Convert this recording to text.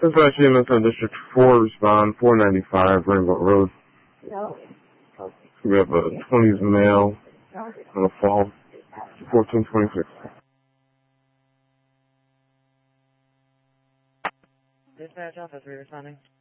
This is actually in District 4, respond 495 Rainbow Road. We have a 20s male on the fall, 1426. Dispatch office, responding.